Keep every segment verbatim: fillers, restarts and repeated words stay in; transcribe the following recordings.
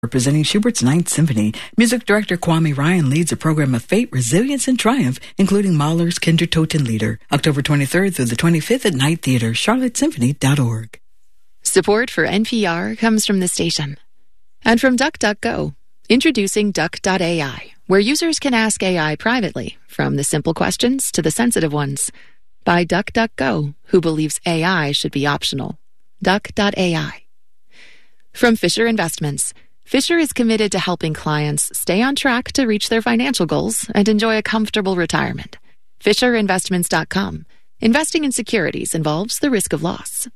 representing Schubert's Ninth Symphony. Music director Kwame Ryan leads a program of fate, resilience, and triumph, including Mahler's Kindertoten Lieder, October twenty-third through the twenty-fifth at Night Theater, charlotte symphony dot org. Support for N P R comes from the station. And from DuckDuckGo, introducing Duck dot A I, where users can ask A I privately, from the simple questions to the sensitive ones. By DuckDuckGo, who believes A I should be optional. Duck dot A I. From Fisher Investments, Fisher is committed to helping clients stay on track to reach their financial goals and enjoy a comfortable retirement. Fisher Investments dot com. Investing in securities involves the risk of loss.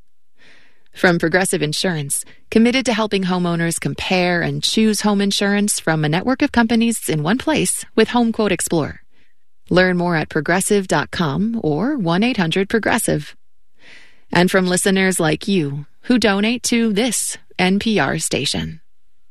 From Progressive Insurance, committed to helping homeowners compare and choose home insurance from a network of companies in one place with HomeQuote Explorer. Learn more at progressive dot com or one eight hundred progressive. And from listeners like you who donate to this N P R station.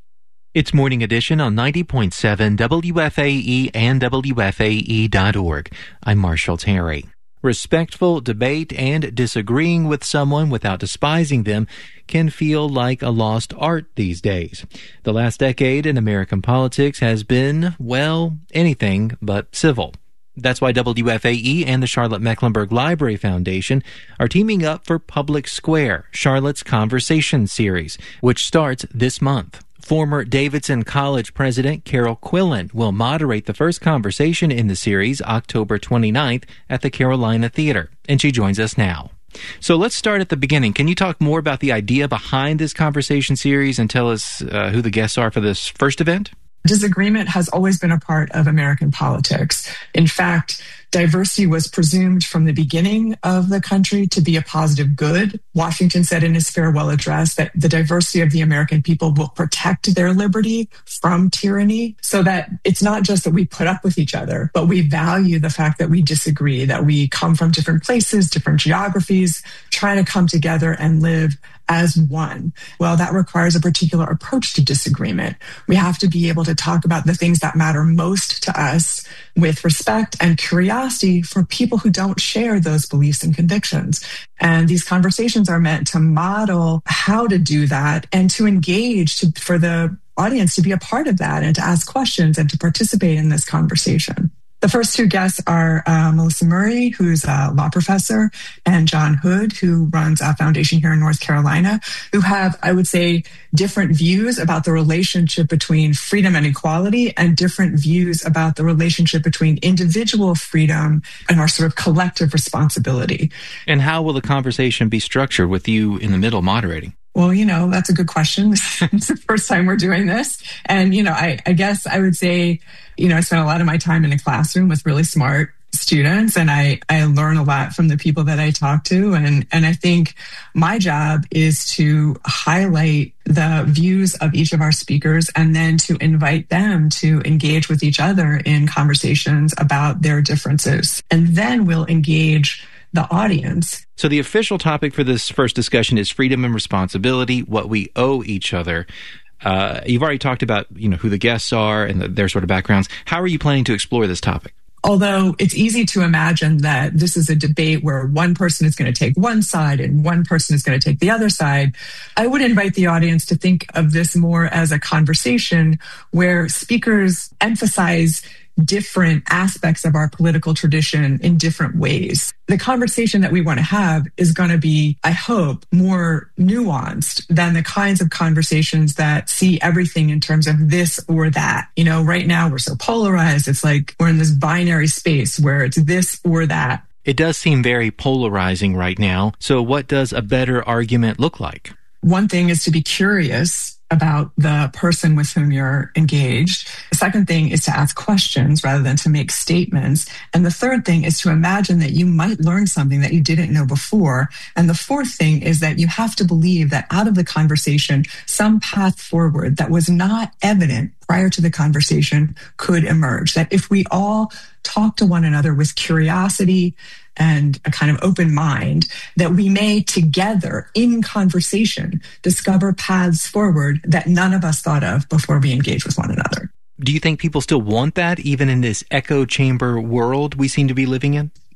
It's Morning Edition on ninety point seven W F A E and W F A E dot org. I'm Marshall Terry. Respectful debate and disagreeing with someone without despising them can feel like a lost art these days. The last decade in American politics has been, well, anything but civil. That's why W F A E and the Charlotte Mecklenburg Library Foundation are teaming up for Public Square, Charlotte's Conversation Series, which starts this month. Former Davidson College president Carol Quillen will moderate the first conversation in the series October twenty-ninth at the Carolina Theater, and she joins us now. So let's start at the beginning. Can you talk more about the idea behind this conversation series and tell us uh, who the guests are for this first event? Disagreement has always been a part of American politics. In fact, diversity was presumed from the beginning of the country to be a positive good. Washington said in his farewell address that the diversity of the American people will protect their liberty from tyranny, so that it's not just that we put up with each other, but we value the fact that we disagree, that we come from different places, different geographies, trying to come together and live as one. Well, that requires a particular approach to disagreement. We have to be able to talk about the things that matter most to us with respect and curiosity for people who don't share those beliefs and convictions. And these conversations are meant to model how to do that and to engage to, for the audience to be a part of that and to ask questions and to participate in this conversation. The first two guests are uh, Melissa Murray, who's a law professor, and John Hood, who runs a foundation here in North Carolina, who have, I would say, different views about the relationship between freedom and equality and different views about the relationship between individual freedom and our sort of collective responsibility. And how will the conversation be structured with you in the middle moderating? Well, you know, that's a good question. It's the first time we're doing this. And, you know, I, I guess I would say, you know, I spent a lot of my time in a classroom with really smart students, and I, I learn a lot from the people that I talk to. And, and I think my job is to highlight the views of each of our speakers and then to invite them to engage with each other in conversations about their differences. And then we'll engage the audience. So the official topic for this first discussion is freedom and responsibility, what we owe each other. Uh, you've already talked about, you know, who the guests are and the, their sort of backgrounds. How are you planning to explore this topic? Although it's easy to imagine that this is a debate where one person is going to take one side and one person is going to take the other side, I would invite the audience to think of this more as a conversation where speakers emphasize different aspects of our political tradition in different ways. The conversation that we want to have is going to be, I hope, more nuanced than the kinds of conversations that see everything in terms of this or that. You know, right now we're so polarized. It's like we're in this binary space where it's this or that. It does seem very polarizing right now. So what does a better argument look like? One thing is to be curious about the person with whom you're engaged. The second thing is to ask questions rather than to make statements. And the third thing is to imagine that you might learn something that you didn't know before. And the fourth thing is that you have to believe that out of the conversation, some path forward that was not evident prior to the conversation could emerge. That if we all talk to one another with curiosity and a kind of open mind, that we may together in conversation discover paths forward that none of us thought of before we engage with one another. Do you think people still want that even in this echo chamber world we seem to be living in?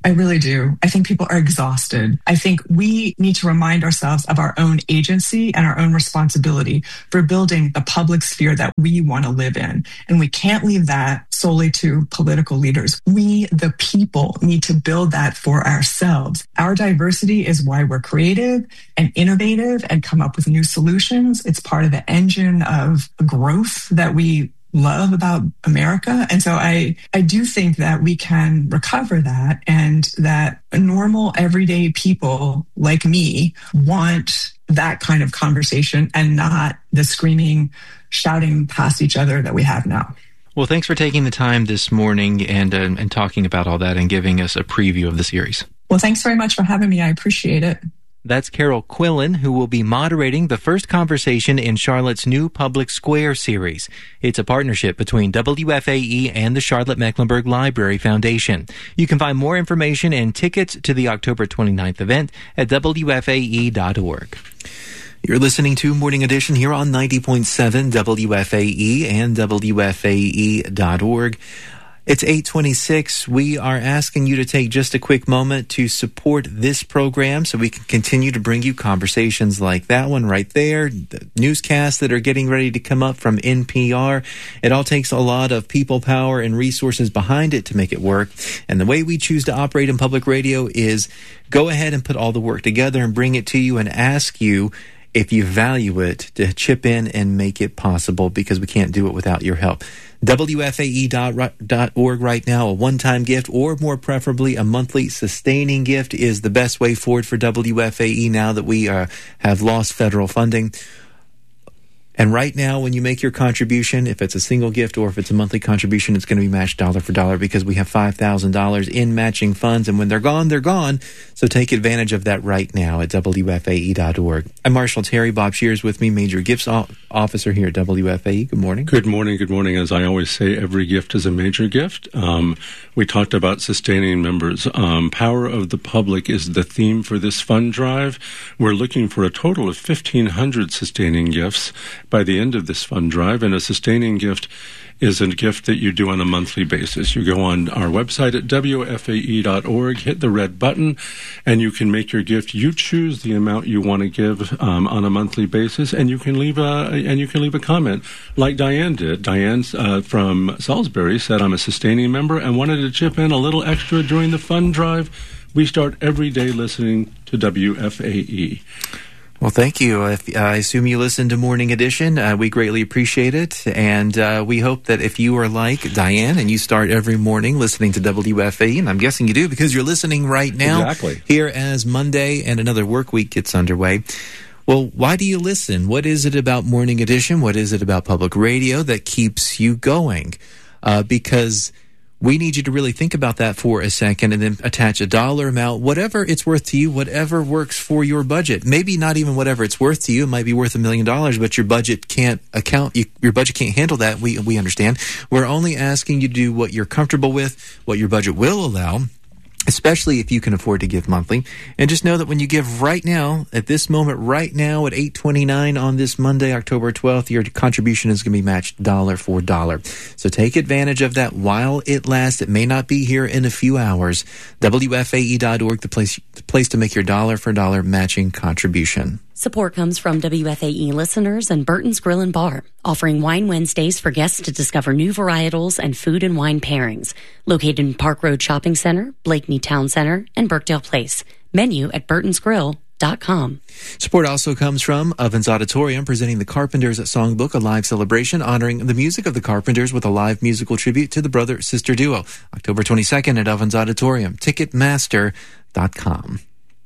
I really do. I think people are exhausted. I think we need to remind ourselves of our own agency and our own responsibility for building the public sphere that we want to live in. And we can't leave that solely to political leaders. We, the people, need to build that for ourselves. Our diversity is why we're creative and innovative and come up with new solutions. It's part of the engine of growth that we love about America. And so I, I do think that we can recover that, and that normal, everyday people like me want that kind of conversation and not the screaming, shouting past each other that we have now. Well, thanks for taking the time this morning and, uh, and talking about all that and giving us a preview of the series. Well, thanks very much for having me. I appreciate it. That's Carol Quillen, who will be moderating the first conversation in Charlotte's new Public Square series. It's a partnership between W F A E and the Charlotte-Mecklenburg Library Foundation. You can find more information and tickets to the October twenty-ninth event at W F A E dot org. You're listening to Morning Edition here on ninety point seven W F A E and W F A E dot org. It's eight twenty-six. We are asking you to take just a quick moment to support this program so we can continue to bring you conversations like that one right there, the newscasts that are getting ready to come up from N P R. It all takes a lot of people power and resources behind it to make it work. And the way we choose to operate in public radio is go ahead and put all the work together and bring it to you and ask you, if you value it, to chip in and make it possible, because we can't do it without your help. W F A E dot org right now, a one-time gift, or more preferably a monthly sustaining gift, is the best way forward for W F A E now that we uh, have lost federal funding. And right now, when you make your contribution, if it's a single gift or if it's a monthly contribution, it's going to be matched dollar for dollar, because we have five thousand dollars in matching funds. And when they're gone, they're gone. So take advantage of that right now at W F A E dot org. I'm Marshall Terry. Bob Shears with me, Major Gifts Officer here at W F A E. Good morning. Good morning. Good morning. As I always say, every gift is a major gift. Um, we talked about sustaining members. Um, Power of the Public is the theme for this fund drive. We're looking for a total of fifteen hundred sustaining gifts by the end of this fund drive, and a sustaining gift is a gift that you do on a monthly basis. You go on our website at W F A E dot org, hit the red button, and you can make your gift. You choose the amount you want to give um, on a monthly basis, and you can leave a and you can leave a comment, like Diane did. Diane uh, from Salisbury said, "I'm a sustaining member and wanted to chip in a little extra during the fund drive. We start every day listening to W F A E." Well, thank you. If, uh, I assume you listen to Morning Edition. Uh, we greatly appreciate it. And uh, we hope that if you are like Diane and you start every morning listening to W F A E, and I'm guessing you do because you're listening right now, exactly, here as Monday and another work week gets underway. Well, why do you listen? What is it about Morning Edition? What is it about public radio that keeps you going? Uh, because we need you to really think about that for a second and then attach a dollar amount, whatever it's worth to you, whatever works for your budget. Maybe not even whatever it's worth to you. It might be worth a million dollars, but your budget can't account, you, your budget can't handle that. We, we understand. We're only asking you to do what you're comfortable with, what your budget will allow, especially if you can afford to give monthly. And just know that when you give right now, at this moment, right now at eight twenty-nine on this Monday, October twelfth, your contribution is going to be matched dollar for dollar. So take advantage of that while it lasts. It may not be here in a few hours. W F A E dot org, the place, the place to make your dollar for dollar matching contribution. Support comes from W F A E listeners and Burton's Grill and Bar, offering Wine Wednesdays for guests to discover new varietals and food and wine pairings. Located in Park Road Shopping Center, Blakeney Town Center, and Birkdale Place. Menu at burtons grill dot com. Support also comes from Ovens Auditorium, presenting the Carpenters Songbook, a live celebration honoring the music of the Carpenters with a live musical tribute to the brother-sister duo. October twenty-second at Ovens Auditorium. Ticketmaster dot com.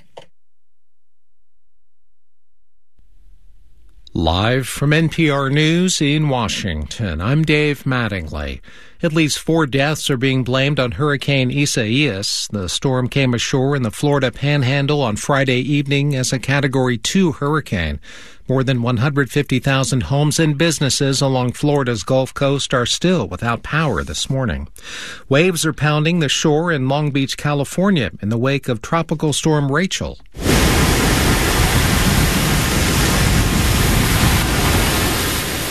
Live from N P R News in Washington, I'm Dave Mattingly. At least four deaths are being blamed on Hurricane Isaias. The storm came ashore in the Florida Panhandle on Friday evening as a Category two hurricane. More than one hundred fifty thousand homes and businesses along Florida's Gulf Coast are still without power this morning. Waves are pounding the shore in Long Beach, California, in the wake of Tropical Storm Rachel.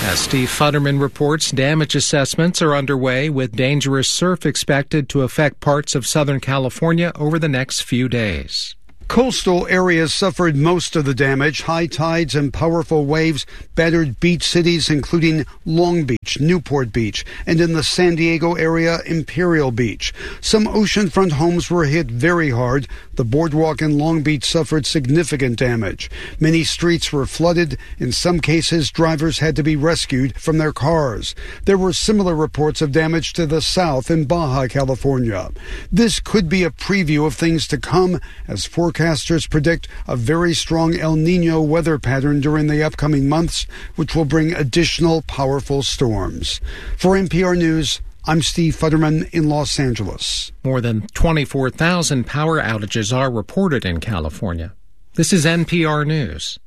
As Steve Futterman reports, damage assessments are underway with dangerous surf expected to affect parts of Southern California over the next few days. Coastal areas suffered most of the damage. High tides and powerful waves battered beach cities including Long Beach, Newport Beach, and in the San Diego area, Imperial Beach. Some oceanfront homes were hit very hard. The boardwalk in Long Beach suffered significant damage. Many streets were flooded. In some cases, drivers had to be rescued from their cars. There were similar reports of damage to the south in Baja California. This could be a preview of things to come as forecasters predict a very strong El Nino weather pattern during the upcoming months, which will bring additional powerful storms. For N P R News, I'm Steve Futterman in Los Angeles. More than twenty-four thousand power outages are reported in California. This is N P R News.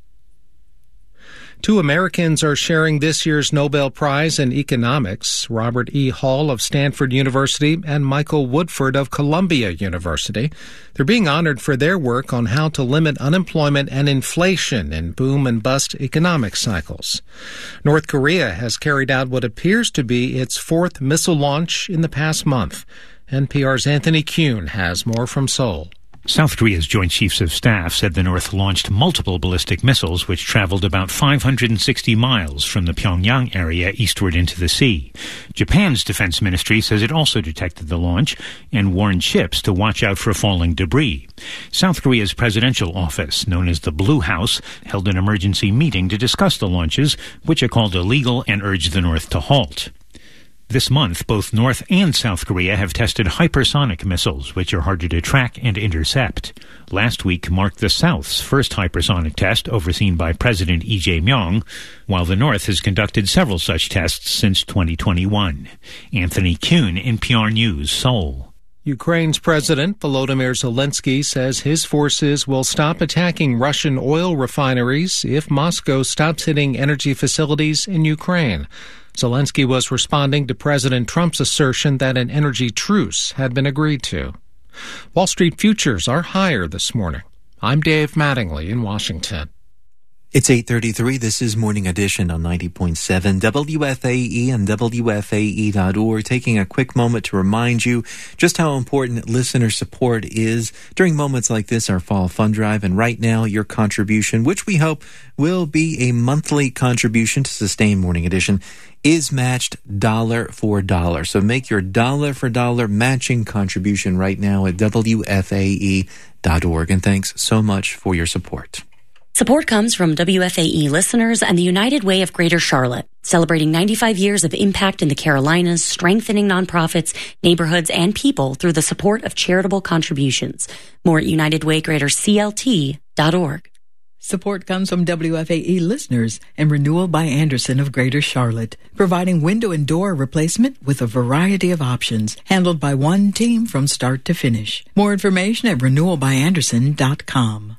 Two Americans are sharing this year's Nobel Prize in Economics, Robert E. Hall of Stanford University and Michael Woodford of Columbia University. They're being honored for their work on how to limit unemployment and inflation in boom and bust economic cycles. North Korea has carried out what appears to be its fourth missile launch in the past month. N P R's Anthony Kuhn has more from Seoul. South Korea's Joint Chiefs of Staff said the North launched multiple ballistic missiles which traveled about five hundred sixty miles from the Pyongyang area eastward into the sea. Japan's defense ministry says it also detected the launch and warned ships to watch out for falling debris. South Korea's presidential office, known as the Blue House, held an emergency meeting to discuss the launches, which are called illegal, and urged the North to halt. This month, both North and South Korea have tested hypersonic missiles, which are harder to track and intercept. Last week marked the South's first hypersonic test, overseen by President Lee Jae-myung, while the North has conducted several such tests since twenty twenty-one. Anthony Kuhn, N P R News, Seoul. Ukraine's President Volodymyr Zelensky says his forces will stop attacking Russian oil refineries if Moscow stops hitting energy facilities in Ukraine. Zelensky was responding to President Trump's assertion that an energy truce had been agreed to. Wall Street futures are higher this morning. I'm Dave Mattingly in Washington. It's eight thirty-three. This is Morning Edition on ninety point seven W F A E and W F A E dot org. Taking a quick moment to remind you just how important listener support is during moments like this, our Fall Fund Drive. And right now, your contribution, which we hope will be a monthly contribution to sustain Morning Edition, is matched dollar for dollar. So make your dollar for dollar matching contribution right now at W F A E dot org. And thanks so much for your support. Support comes from W F A E listeners and the United Way of Greater Charlotte, celebrating ninety-five years of impact in the Carolinas, strengthening nonprofits, neighborhoods, and people through the support of charitable contributions. More at United Way Greater C L T dot org. Support comes from W F A E listeners and Renewal by Andersen of Greater Charlotte, providing window and door replacement with a variety of options, handled by one team from start to finish. More information at renewal by andersen dot com.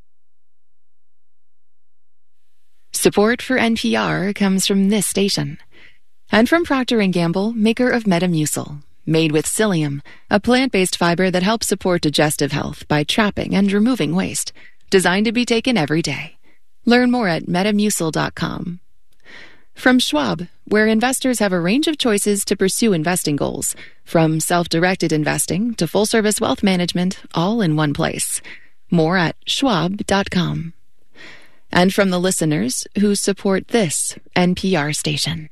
Support for N P R comes from this station. And from Procter and Gamble, maker of Metamucil, made with psyllium, a plant-based fiber that helps support digestive health by trapping and removing waste. Designed to be taken every day. Learn more at metamucil dot com. From Schwab, where investors have a range of choices to pursue investing goals, from self-directed investing to full-service wealth management, all in one place. More at schwab dot com. And from the listeners who support this N P R station.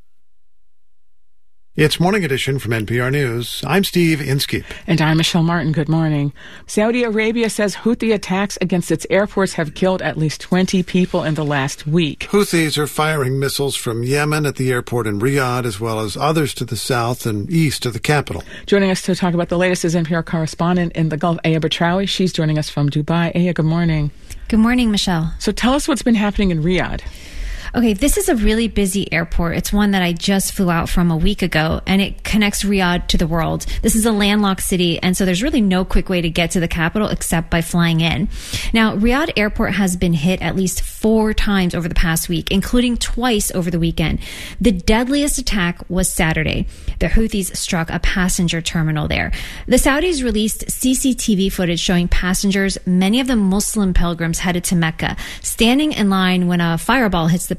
It's Morning Edition from N P R News. I'm Steve Inskeep. And I'm Michelle Martin. Good morning. Saudi Arabia says Houthi attacks against its airports have killed at least twenty people in the last week. Houthis are firing missiles from Yemen at the airport in Riyadh, as well as others to the south and east of the capital. Joining us to talk about the latest is N P R correspondent in the Gulf, Aya Batrawi. She's joining us from Dubai. Aya, good morning. Good morning, Michelle. So tell us what's been happening in Riyadh. Okay, this is a really busy airport. It's one that I just flew out from a week ago, and it connects Riyadh to the world. This is a landlocked city, and so there's really no quick way to get to the capital except by flying in. Now, Riyadh Airport has been hit at least four times over the past week, including twice over the weekend. The deadliest attack was Saturday. The Houthis struck a passenger terminal there. The Saudis released C C T V footage showing passengers, many of them Muslim pilgrims, headed to Mecca, standing in line when a fireball hits the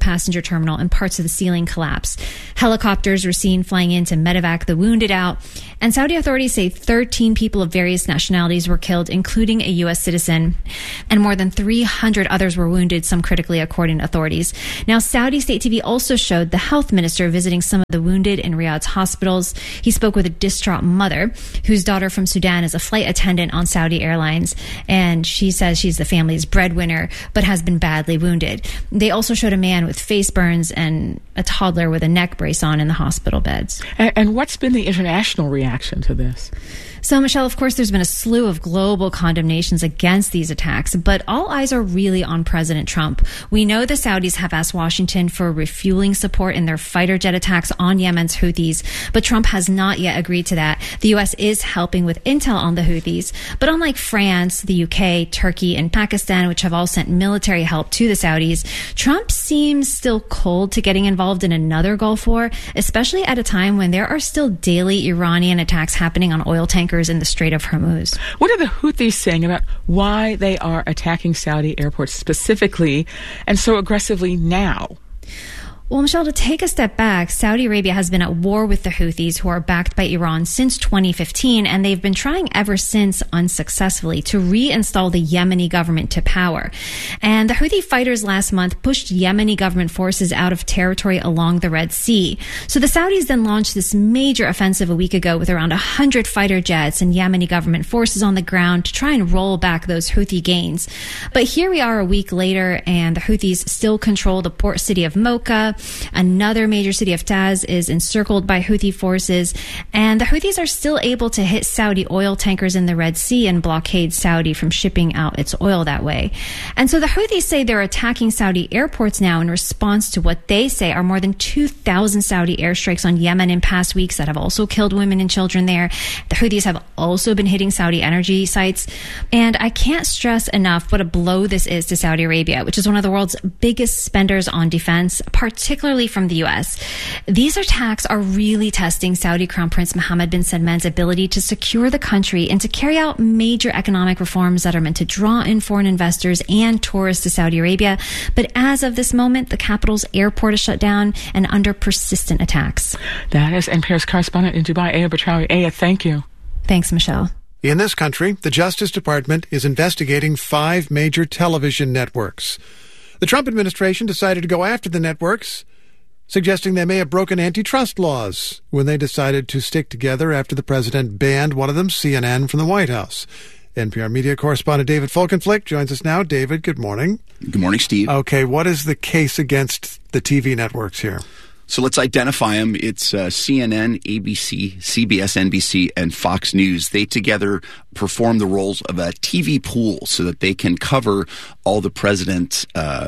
passenger terminal and parts of the ceiling collapsed. Helicopters were seen flying in to medevac the wounded out. And Saudi authorities say thirteen people of various nationalities were killed, including a U S citizen. And more than three hundred others were wounded, some critically, according to authorities. Now, Saudi state T V also showed the health minister visiting some of the wounded in Riyadh's hospitals. He spoke with a distraught mother whose daughter from Sudan is a flight attendant on Saudi Airlines. And she says she's the family's breadwinner, but has been badly wounded. They also showed a man with face burns and a toddler with a neck brace on in the hospital beds. And, and what's been the international reaction to this? So, Michelle, of course, there's been a slew of global condemnations against these attacks, but all eyes are really on President Trump. We know the Saudis have asked Washington for refueling support in their fighter jet attacks on Yemen's Houthis, but Trump has not yet agreed to that. The U S is helping with intel on the Houthis, but unlike France, the U K, Turkey, and Pakistan, which have all sent military help to the Saudis, Trump seems still cold to getting involved in another Gulf war, especially at a time when there are still daily Iranian attacks happening on oil tankers in the Strait of Hormuz. What are the Houthis saying about why they are attacking Saudi airports specifically and so aggressively now? Well, Michelle, to take a step back, Saudi Arabia has been at war with the Houthis, who are backed by Iran, since twenty fifteen, and they've been trying ever since unsuccessfully to reinstall the Yemeni government to power. And the Houthi fighters last month pushed Yemeni government forces out of territory along the Red Sea. So the Saudis then launched this major offensive a week ago with around one hundred fighter jets and Yemeni government forces on the ground to try and roll back those Houthi gains. But here we are a week later, and the Houthis still control the port city of Mocha. Another major city of Taz is encircled by Houthi forces, and the Houthis are still able to hit Saudi oil tankers in the Red Sea and blockade Saudi from shipping out its oil that way. And so the Houthis say they're attacking Saudi airports now in response to what they say are more than two thousand Saudi airstrikes on Yemen in past weeks that have also killed women and children there. The Houthis have also been hitting Saudi energy sites. And I can't stress enough what a blow this is to Saudi Arabia, which is one of the world's biggest spenders on defense, particularly particularly from the U S. These attacks are really testing Saudi Crown Prince Mohammed bin Salman's ability to secure the country and to carry out major economic reforms that are meant to draw in foreign investors and tourists to Saudi Arabia. But as of this moment, the capital's airport is shut down and under persistent attacks. That is N P R's correspondent in Dubai, Aya Batrawi. Aya, thank you. Thanks, Michelle. In this country, the Justice Department is investigating five major television networks. The Trump administration decided to go after the networks, suggesting they may have broken antitrust laws when they decided to stick together after the president banned one of them, C N N, from the White House. N P R media correspondent David Folkenflik joins us now. David, good morning. Good morning, Steve. Okay, what is the case against the T V networks here? So let's identify them. It's uh, C N N, A B C, C B S, N B C, and Fox News. They together perform the roles of a T V pool so that they can cover all the president's uh,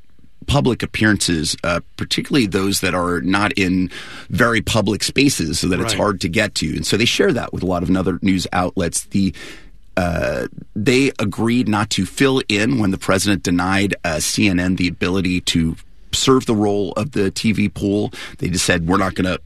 public appearances, uh, particularly those that are not in very public spaces so that right. it's hard to get to. And so they share that with a lot of other news outlets. The Uh, they agreed not to fill in when the president denied uh, C N N the ability to serve the role of the T V pool. They just said, we're not going to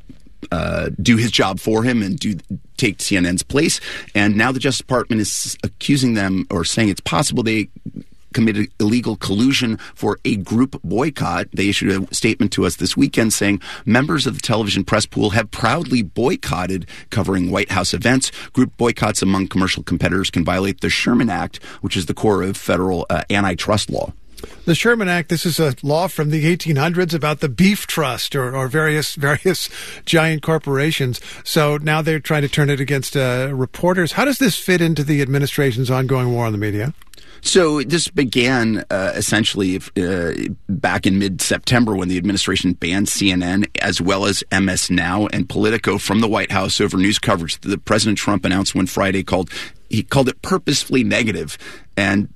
uh, do his job for him and do take C N N's place. And now the Justice Department is accusing them or saying it's possible they committed illegal collusion for a group boycott. They issued a statement to us this weekend saying members of the television press pool have proudly boycotted covering White House events. Group boycotts among commercial competitors can violate the Sherman Act, which is the core of federal uh, antitrust law. The Sherman Act, this is a law from the eighteen hundreds about the beef trust or, or various various giant corporations. So now they're trying to turn it against uh, reporters. How does this fit into the administration's ongoing war on the media? So this began uh, essentially uh, back in mid-September when the administration banned C N N as well as M S Now and Politico from the White House over news coverage that the President Trump announced one Friday called he called it purposefully negative. And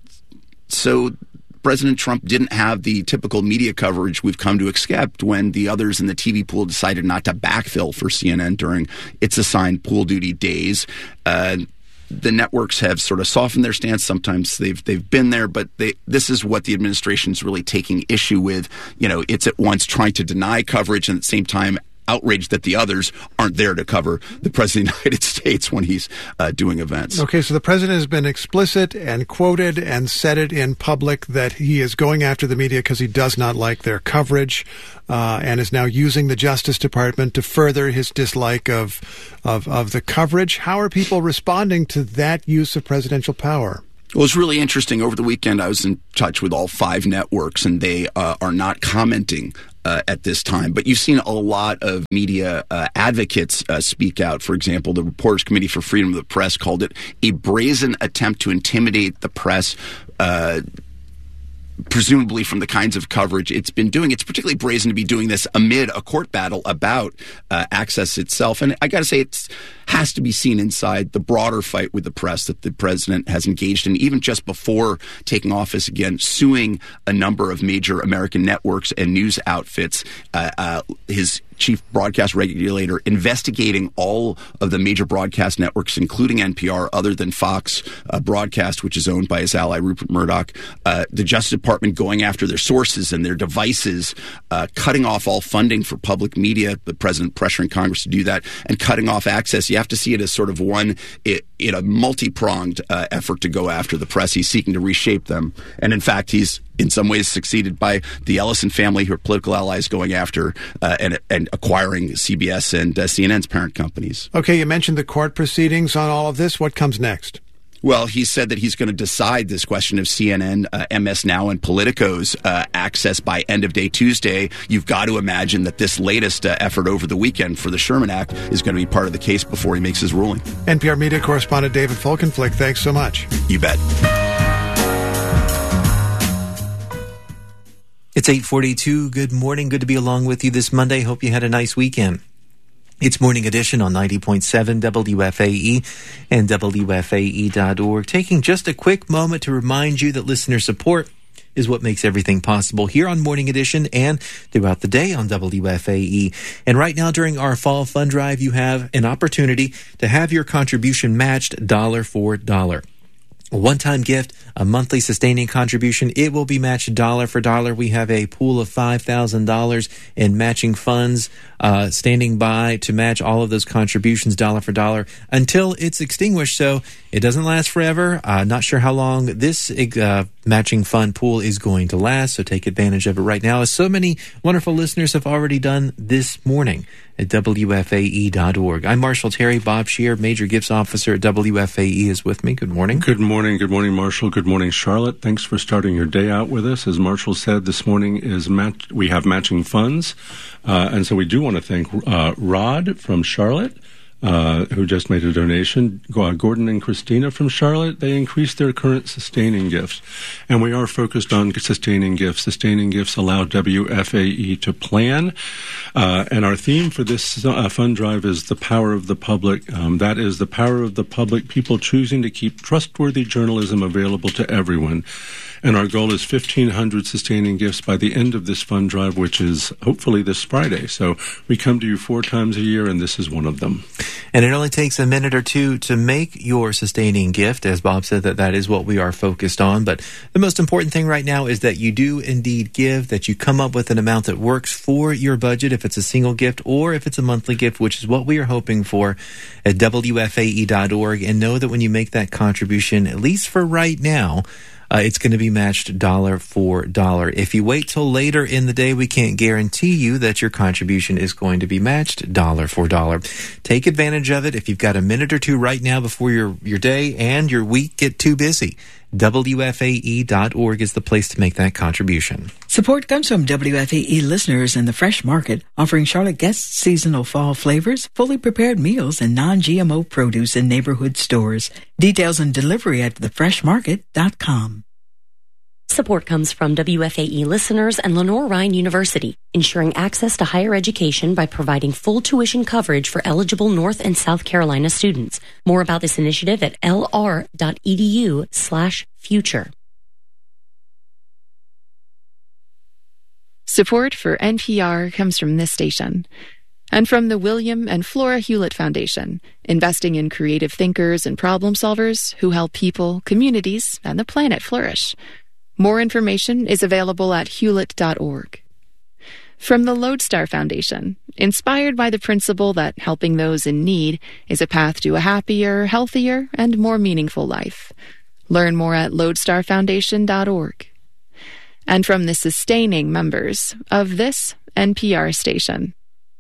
so President Trump didn't have the typical media coverage we've come to accept when the others in the T V pool decided not to backfill for C N N during its assigned pool duty days. Uh, The networks have sort of softened their stance. Sometimes they've they've been there, but they, this is what the administration is really taking issue with. You know, it's at once trying to deny coverage and at the same time outraged that the others aren't there to cover the President of the United States when he's uh, doing events. Okay, so the President has been explicit and quoted and said it in public that he is going after the media because he does not like their coverage, uh, and is now using the Justice Department to further his dislike of, of, of the coverage. How are people responding to that use of presidential power? Well, it's really interesting. Over the weekend, I was in touch with all five networks, and they uh, are not commenting uh, at this time. But you've seen a lot of media uh, advocates uh, speak out. For example, the Reporters Committee for Freedom of the Press called it a brazen attempt to intimidate the press, uh, presumably from the kinds of coverage it's been doing. It's particularly brazen to be doing this amid a court battle about uh, access itself. And I got to say, it's has to be seen inside the broader fight with the press that the president has engaged in, even just before taking office again, suing a number of major American networks and news outfits. Uh, uh, his chief broadcast regulator investigating all of the major broadcast networks, including N P R, other than Fox uh, Broadcast, which is owned by his ally Rupert Murdoch. Uh, the Justice Department going after their sources and their devices, uh, cutting off all funding for public media, the president pressuring Congress to do that, and cutting off access. You have to see it as sort of one, it, in a multi-pronged uh, effort to go after the press. He's seeking to reshape them. And in fact, he's in some ways succeeded by the Ellison family, who are political allies, going after uh, and, and acquiring C B S and uh, C N N's parent companies. Okay, you mentioned the court proceedings on all of this. What comes next? Well, he said that he's going to decide this question of C N N, uh, M S Now, and Politico's uh, access by end of day Tuesday. You've got to imagine that this latest uh, effort over the weekend for the Sherman Act is going to be part of the case before he makes his ruling. N P R media correspondent David Folkenflik, thanks so much. You bet. It's eight forty-two. Good morning. Good to be along with you this Monday. Hope you had a nice weekend. It's Morning Edition on ninety point seven W F A E and W F A E dot org. Taking just a quick moment to remind you that listener support is what makes everything possible here on Morning Edition and throughout the day on W F A E. And right now during our Fall Fund Drive, you have an opportunity to have your contribution matched dollar for dollar. A one-time gift, a monthly sustaining contribution, it will be matched dollar for dollar. We have a pool of five thousand dollars in matching funds uh, standing by to match all of those contributions dollar for dollar until it's extinguished. So it doesn't last forever. Uh, not sure how long this uh, matching fund pool is going to last, so take advantage of it right now, as so many wonderful listeners have already done this morning at W F A E dot org. I'm Marshall Terry. Bob Scheer, Major Gifts Officer at W F A E, is with me. Good morning. Good morning. Good morning, Marshall. Good morning, Charlotte. Thanks for starting your day out with us. As Marshall said, this morning is match- we have matching funds, uh, and so we do want to thank uh, Rod from Charlotte, Uh, who just made a donation. Uh, Gordon and Christina from Charlotte, they increased their current sustaining gifts. And we are focused on sustaining gifts. Sustaining gifts allow W F A E to plan. Uh, and our theme for this uh, fund drive is the power of the public. Um, that is the power of the public, people choosing to keep trustworthy journalism available to everyone. And our goal is fifteen hundred sustaining gifts by the end of this fund drive, which is hopefully this Friday. So we come to you four times a year, and this is one of them. And it only takes a minute or two to make your sustaining gift. As Bob said, that that is what we are focused on. But the most important thing right now is that you do indeed give, that you come up with an amount that works for your budget, if it's a single gift or if it's a monthly gift, which is what we are hoping for at W F A E dot org. And know that when you make that contribution, at least for right now, Uh, it's going to be matched dollar for dollar. If you wait till later in the day, we can't guarantee you that your contribution is going to be matched dollar for dollar. Take advantage of it. If you've got a minute or two right now before your, your day and your week get too busy, W F A E dot org is the place to make that contribution. Support comes from W F A E listeners in the Fresh Market, offering Charlotte guests seasonal fall flavors, fully prepared meals, and non-G M O produce in neighborhood stores. Details and delivery at the fresh market dot com. Support comes from W F A E listeners and Lenore Ryan University, ensuring access to higher education by providing full tuition coverage for eligible North and South Carolina students. More about this initiative at L R dot E D U slash future. Support for N P R comes from this station and from the William and Flora Hewlett Foundation, investing in creative thinkers and problem solvers who help people, communities, and the planet flourish. More information is available at hewlett dot org. From the Lodestar Foundation, inspired by the principle that helping those in need is a path to a happier, healthier, and more meaningful life. Learn more at lodestar foundation dot org. And from the sustaining members of this N P R station.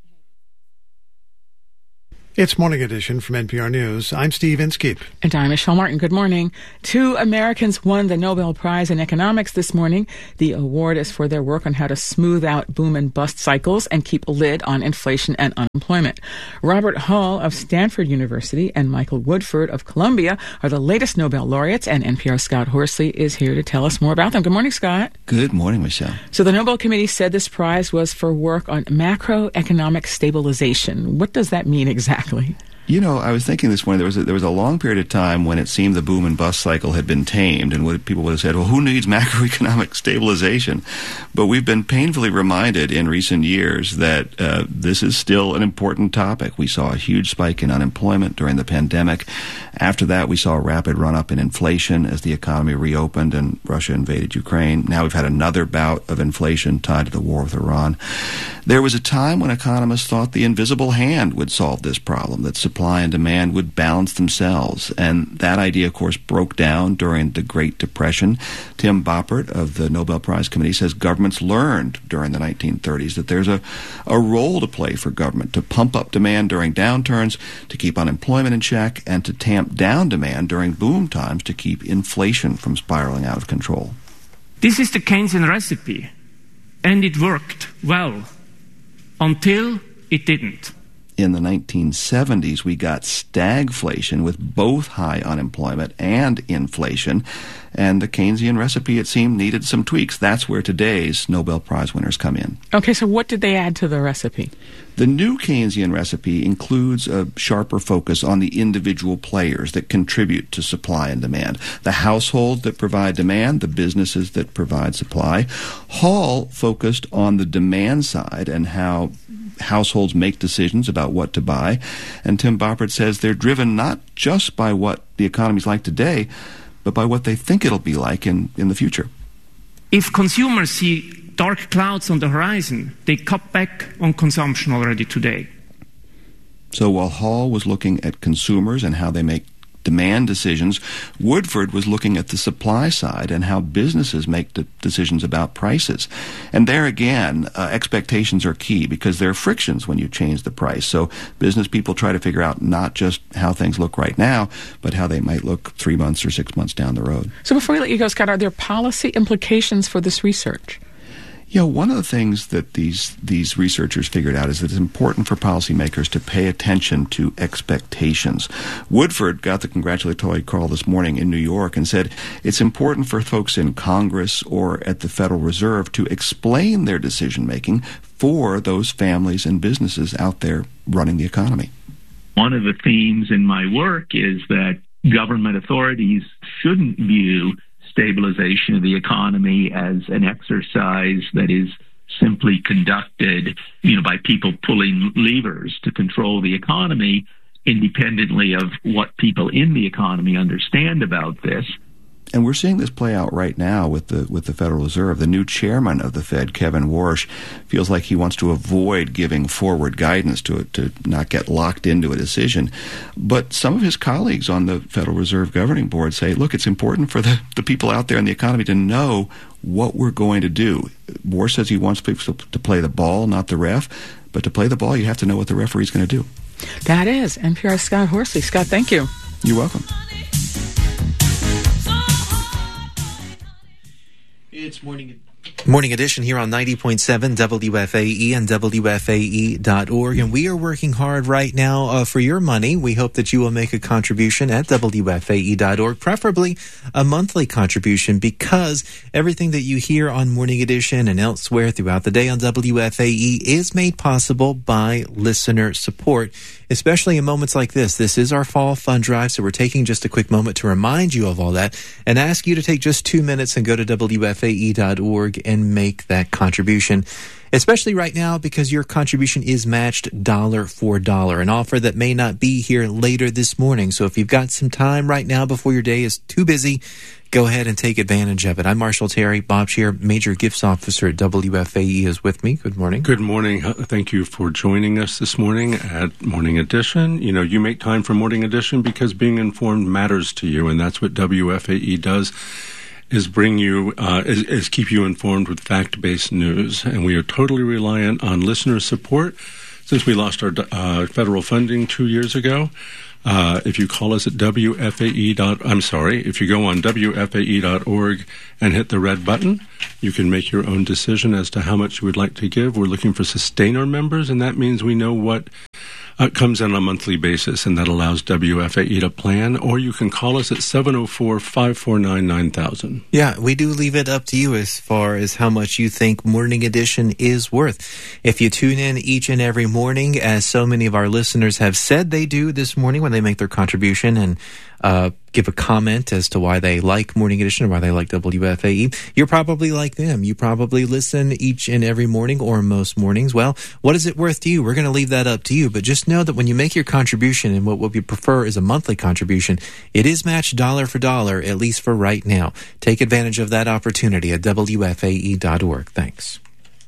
It's Morning Edition from N P R News. I'm Steve Inskeep. And I'm Michelle Martin. Good morning. Two Americans won the Nobel Prize in Economics this morning. The award is for their work on how to smooth out boom and bust cycles and keep a lid on inflation and unemployment. Robert Hall of Stanford University and Michael Woodford of Columbia are the latest Nobel laureates, and N P R Scott Horsley is here to tell us more about them. Good morning, Scott. Good morning, Michelle. So the Nobel Committee said this prize was for work on macroeconomic stabilization. What does that mean exactly? You know, I was thinking this morning, there was a, there was a long period of time when it seemed the boom and bust cycle had been tamed, and what people would have said, well, who needs macroeconomic stabilization? But we've been painfully reminded in recent years that uh, this is still an important topic. We saw a huge spike in unemployment during the pandemic. After that, we saw a rapid run-up in inflation as the economy reopened and Russia invaded Ukraine. Now we've had another bout of inflation tied to the war with Iran. There was a time when economists thought the invisible hand would solve this problem, that supply and demand would balance themselves. And that idea, of course, broke down during the Great Depression. Tim Boppert of the Nobel Prize Committee says governments learned during the nineteen thirties that there's a, a role to play for government to pump up demand during downturns, to keep unemployment in check, and to tamp down demand during boom times to keep inflation from spiraling out of control. This is the Keynesian recipe, and it worked well until it didn't. In the nineteen seventies, we got stagflation with both high unemployment and inflation, and the Keynesian recipe, it seemed, needed some tweaks. That's where today's Nobel Prize winners come in. Okay, so what did they add to the recipe? The new Keynesian recipe includes a sharper focus on the individual players that contribute to supply and demand. The households that provide demand, the businesses that provide supply. Hall focused on the demand side and how households make decisions about what to buy. And Tim Boppert says they're driven not just by what the economy's like today, but by what they think it'll be like in, in the future. If consumers see dark clouds on the horizon, they cut back on consumption already today. So while Hall was looking at consumers and how they make demand decisions, Woodford was looking at the supply side and how businesses make de- decisions about prices. And there again, uh, expectations are key because there are frictions when you change the price. So business people try to figure out not just how things look right now, but how they might look three months or six months down the road. So before we let you go, Scott, are there policy implications for this research? You know, one of the things that these these researchers figured out is that it's important for policymakers to pay attention to expectations. Woodford got the congratulatory call this morning in New York and said it's important for folks in Congress or at the Federal Reserve to explain their decision-making for those families and businesses out there running the economy. One of the themes in my work is that government authorities shouldn't view stabilization of the economy as an exercise that is simply conducted, you know, by people pulling levers to control the economy independently of what people in the economy understand about this. And we're seeing this play out right now with the with the Federal Reserve. The new chairman of the Fed, Kevin Warsh, feels like he wants to avoid giving forward guidance to it, to not get locked into a decision. But some of his colleagues on the Federal Reserve Governing Board say, look, it's important for the, the people out there in the economy to know what we're going to do. Warsh says he wants people to play the ball, not the ref. But to play the ball, you have to know what the referee's going to do. That is N P R's Scott Horsley. Scott, thank you. You're welcome. It's morning morning edition here on ninety point seven W F A E and W F A E dot org. And we are working hard right now uh, for your money. We hope that you will make a contribution at W F A E dot org, preferably a monthly contribution, because everything that you hear on Morning Edition and elsewhere throughout the day on W F A E is made possible by listener support, especially in moments like this. This is our fall fund drive, so we're taking just a quick moment to remind you of all that and ask you to take just two minutes and go to W F A E dot org and make that contribution, especially right now because your contribution is matched dollar for dollar, an offer that may not be here later this morning. So if you've got some time right now before your day is too busy, go ahead and take advantage of it. I'm Marshall Terry. Bob Scheer, Major Gifts Officer at W F A E, is with me. Good morning. Good morning. Thank you for joining us this morning at Morning Edition. You know, you make time for Morning Edition because being informed matters to you, and that's what W F A E does. Is bring you, uh, is, is keep you informed with fact-based news. And we are totally reliant on listener support since we lost our uh, federal funding two years ago. Uh, if you call us at W F A E. I'm sorry, if you go on W F A E dot org and hit the red button, you can make your own decision as to how much you would like to give. We're looking for sustainer members, and that means we know what uh, comes in on a monthly basis, and that allows W F A E to plan. Or you can call us at seven oh four, five four nine, nine thousand. Yeah, we do leave it up to you as far as how much you think Morning Edition is worth. If you tune in each and every morning, as so many of our listeners have said they do this morning when they make their contribution and uh, give a comment as to why they like Morning Edition or why they like W F A E, you're probably like them. You probably listen each and every morning or most mornings. Well, what is it worth to you? We're going to leave that up to you. But just know that when you make your contribution, and what, what we prefer is a monthly contribution, it is matched dollar for dollar, at least for right now. Take advantage of that opportunity at W F A E dot org. Thanks.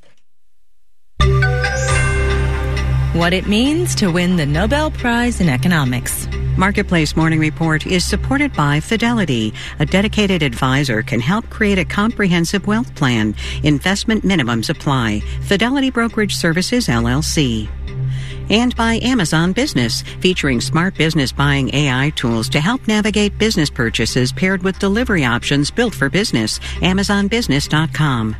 What it means to win the Nobel Prize in Economics. Marketplace Morning Report is supported by Fidelity. A dedicated advisor can help create a comprehensive wealth plan. Investment minimums apply. Fidelity Brokerage Services, L L C. And by Amazon Business, featuring smart business buying A I tools to help navigate business purchases paired with delivery options built for business. Amazon Business dot com.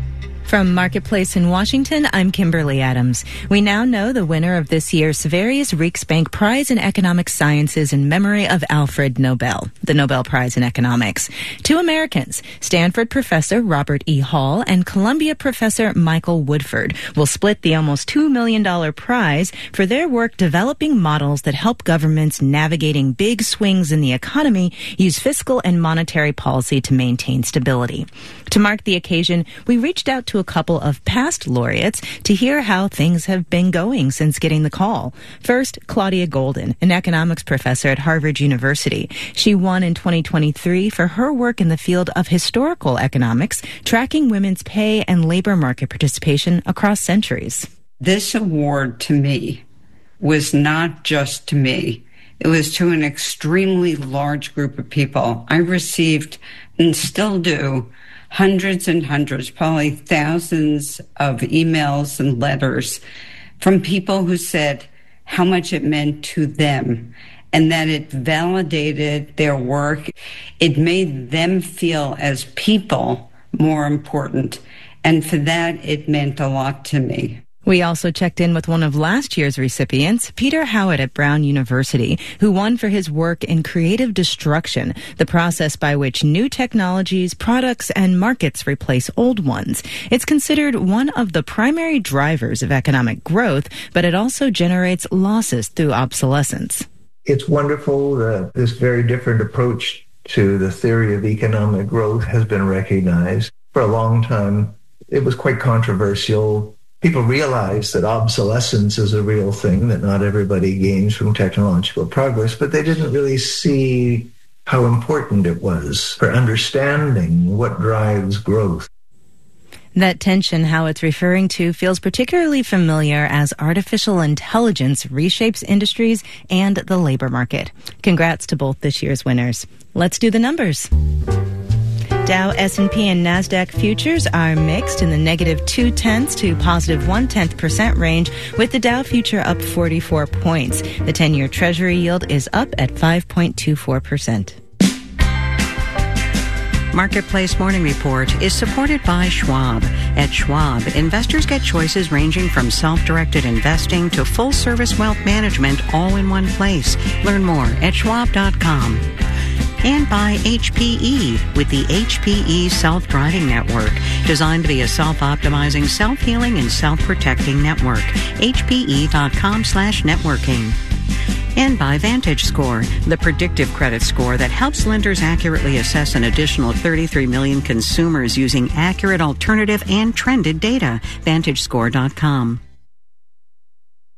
From Marketplace in Washington, I'm Kimberly Adams. We now know the winner of this year's Various Rijksbank Prize in Economic Sciences in memory of Alfred Nobel, the Nobel Prize in Economics. Two Americans, Stanford professor Robert E. Hall and Columbia professor Michael Woodford, will split the almost two million dollars prize for their work developing models that help governments navigating big swings in the economy use fiscal and monetary policy to maintain stability. To mark the occasion, we reached out to a couple of past laureates to hear how things have been going since getting the call. First, Claudia Golden, an economics professor at Harvard University. She won in twenty twenty-three for her work in the field of historical economics, tracking women's pay and labor market participation across centuries. This award to me was not just to me. It was to an extremely large group of people. I received, and still do, hundreds and hundreds, probably thousands of emails and letters from people who said how much it meant to them and that it validated their work. It made them feel as people more important. And for that, it meant a lot to me. We also checked in with one of last year's recipients, Peter Howitt at Brown University, who won for his work in creative destruction, the process by which new technologies, products, and markets replace old ones. It's considered one of the primary drivers of economic growth, but it also generates losses through obsolescence. It's wonderful that this very different approach to the theory of economic growth has been recognized. For a long time, it was quite controversial. People realize that obsolescence is a real thing, that not everybody gains from technological progress, but they didn't really see how important it was for understanding what drives growth. That tension Howard's referring to feels particularly familiar as artificial intelligence reshapes industries and the labor market. Congrats to both this year's winners. Let's do the numbers. Dow, S and P, and NASDAQ futures are mixed in the negative two-tenths to positive one-tenth percent range, with the Dow future up forty-four points. The ten-year Treasury yield is up at five point two four percent. Marketplace Morning Report is supported by Schwab. At Schwab, investors get choices ranging from self-directed investing to full-service wealth management all in one place. Learn more at schwab dot com. And by H P E with the H P E Self-Driving Network, designed to be a self-optimizing, self-healing, and self-protecting network. H P E dot com slash networking. And by VantageScore, the predictive credit score that helps lenders accurately assess an additional thirty-three million consumers using accurate alternative and trended data. Vantage Score dot com.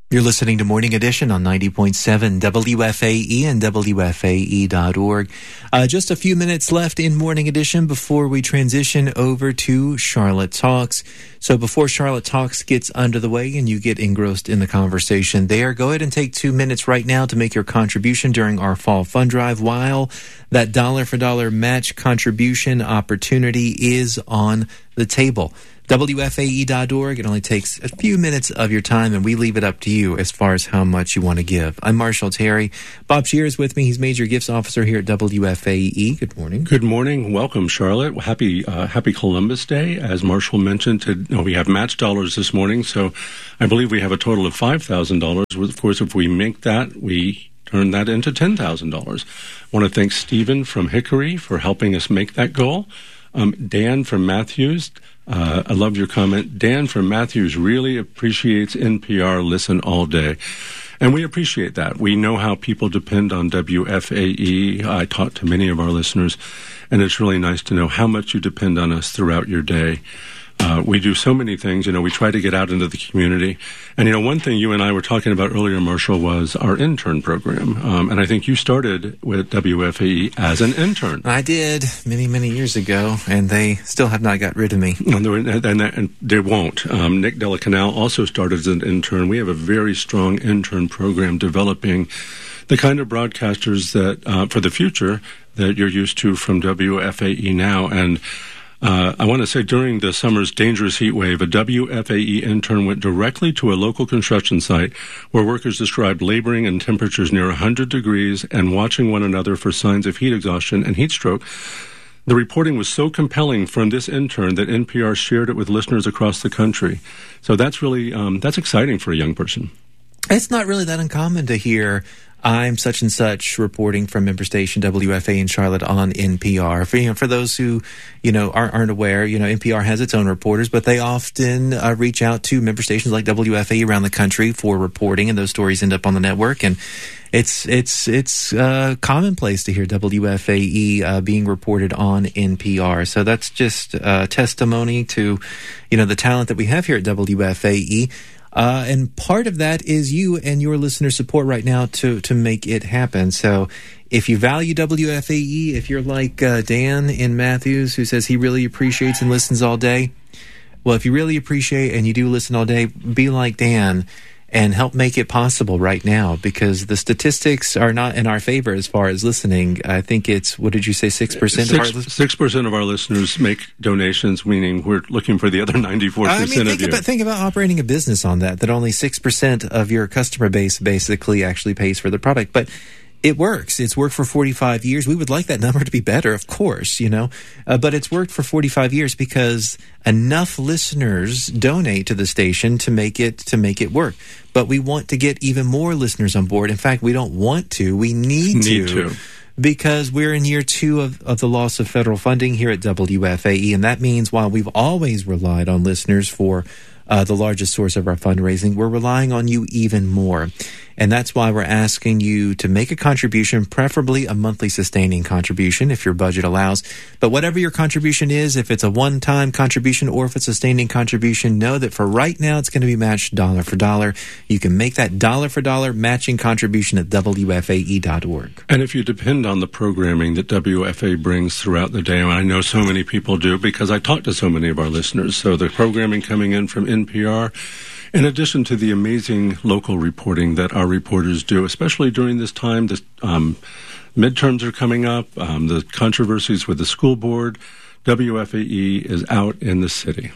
You're listening to Morning Edition on ninety point seven W F A E and W F A E dot org. Uh, just a few minutes left in Morning Edition before we transition over to Charlotte Talks. So before Charlotte Talks gets under the way and you get engrossed in the conversation there, go ahead and take two minutes right now to make your contribution during our Fall Fund Drive while that dollar for dollar match contribution opportunity is on the table. W F A E dot org. It only takes a few minutes of your time, and we leave it up to you as far as how much you want to give. I'm Marshall Terry. Bob Shear is with me. He's Major Gifts Officer here at W F A E. Good morning. Good morning. Welcome, Charlotte. Happy uh, Happy Columbus Day. As Marshall mentioned, to, you know, we have match dollars this morning, so I believe we have a total of five thousand dollars. Of course, if we make that, we turn that into ten thousand dollars. I want to thank Stephen from Hickory for helping us make that goal. Um, Dan from Matthews, uh, I love your comment. Dan from Matthews really appreciates N P R Listen All Day. And we appreciate that. We know how people depend on W F A E. I talk to many of our listeners, and it's really nice to know how much you depend on us throughout your day. Uh, we do so many things. You know, we try to get out into the community. And, you know, one thing you and I were talking about earlier, Marshall, was our intern program. Um, and I think you started with W F A E as an intern. I did many, many years ago, and they still have not got rid of me. And, and, and, and they won't. Um, Nick Delacanal also started as an intern. We have a very strong intern program developing the kind of broadcasters that, uh, for the future, that you're used to from W F A E now. And Uh, I want to say during the summer's dangerous heat wave, a W F A E intern went directly to a local construction site where workers described laboring in temperatures near one hundred degrees and watching one another for signs of heat exhaustion and heat stroke. The reporting was so compelling from this intern that N P R shared it with listeners across the country. So that's really, um, that's exciting for a young person. It's not really that uncommon to hear I'm such and such reporting from member station W F A in Charlotte on N P R. For, you know, for those who, you know, aren't, aren't aware, you know, N P R has its own reporters, but they often uh, reach out to member stations like W F A E around the country for reporting, and those stories end up on the network. And it's it's it's uh, commonplace to hear W F A E uh, being reported on N P R. So that's just uh, testimony to, you know, the talent that we have here at W F A E. Uh, and part of that is you and your listener support right now to, to make it happen. So if you value W F A E, if you're like uh, Dan in Matthews, who says he really appreciates and listens all day, well, if you really appreciate and you do listen all day, be like Dan and help make it possible right now, because the statistics are not in our favor as far as listening. I think it's, what did you say, six percent? Six, of our six percent of our listeners make donations, meaning we're looking for the other ninety-four percent I mean, think of you. About, think about operating a business on that, that only six percent of your customer base basically actually pays for the product. But it works. It's worked for forty-five years. We would like that number to be better, of course, you know, uh, but it's worked for forty-five years because enough listeners donate to the station to make it to make it work. But we want to get even more listeners on board. In fact, we don't want to. We need, need to, to. Because we're in year two of, of the loss of federal funding here at W F A E. And that means while we've always relied on listeners for uh, the largest source of our fundraising, we're relying on you even more. And that's why we're asking you to make a contribution, preferably a monthly sustaining contribution if your budget allows. But whatever your contribution is, if it's a one-time contribution or if it's a sustaining contribution, know that for right now it's going to be matched dollar for dollar. You can make that dollar for dollar matching contribution at W F A E dot org. And if you depend on the programming that W F A brings throughout the day, and I know so many people do because I talk to so many of our listeners, so the programming coming in from N P R, in addition to the amazing local reporting that our reporters do, especially during this time, the um, midterms are coming up, um, the controversies with the school board, W F A E is out in the city.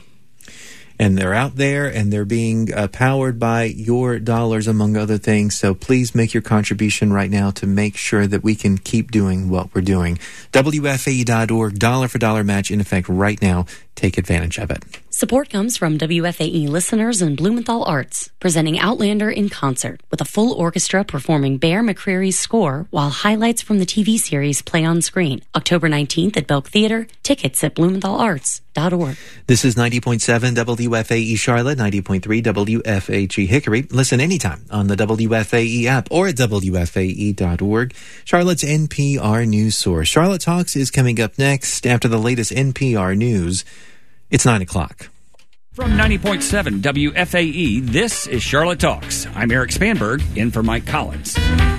And they're out there, and they're being uh, powered by your dollars, among other things. So please make your contribution right now to make sure that we can keep doing what we're doing. W F A E dot org, dollar for dollar match in effect right now. Take advantage of it. Support comes from W F A E listeners and Blumenthal Arts, presenting Outlander in concert with a full orchestra performing Bear McCreary's score while highlights from the T V series play on screen. October nineteenth at Belk Theater. Tickets at blumenthal arts dot org. This is ninety point seven W F A E Charlotte, ninety point three W F H E Hickory. Listen anytime on the W F A E app or at W F A E dot org. Charlotte's N P R news source. Charlotte Talks is coming up next after the latest N P R news. It's nine o'clock. From ninety point seven W F A E, this is Charlotte Talks. I'm Eric Spanberg, in for Mike Collins.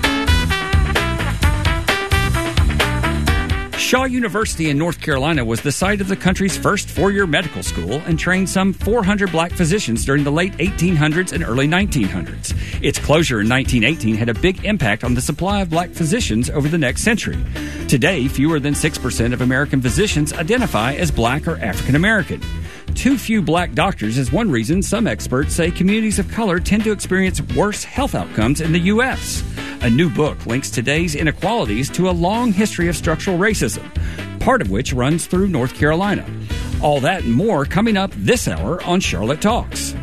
Shaw University in North Carolina was the site of the country's first four-year medical school and trained some four hundred black physicians during the late eighteen hundreds and early nineteen hundreds. Its closure in nineteen eighteen had a big impact on the supply of black physicians over the next century. Today, fewer than six percent of American physicians identify as black or African American. Too few black doctors is one reason some experts say communities of color tend to experience worse health outcomes in the U S. A new book links today's inequalities to a long history of structural racism, part of which runs through North Carolina. All that and more coming up this hour on Charlotte Talks.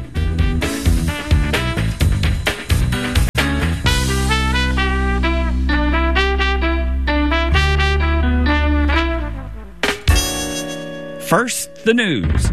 First, the news.